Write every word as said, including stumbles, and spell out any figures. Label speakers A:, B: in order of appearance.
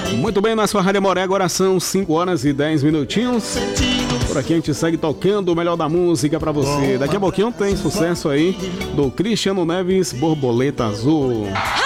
A: Muito bem, na sua Rádio Moré, agora são cinco horas e dez minutinhos. Por aqui a gente segue tocando o melhor da música pra você. Daqui a pouquinho tem sucesso aí do Cristiano Neves, Borboleta Azul.